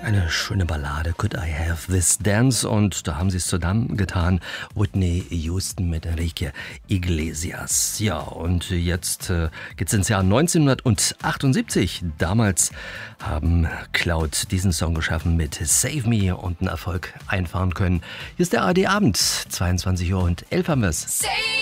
Eine schöne Ballade, Could I Have This Dance? Und da haben sie es zusammengetan, Whitney Houston mit Enrique Iglesias. Ja, und jetzt geht's ins Jahr 1978. Damals haben Cloud diesen Song geschaffen mit Save Me und einen Erfolg einfahren können. Hier ist der ARD Abend, 22:11 haben wir's.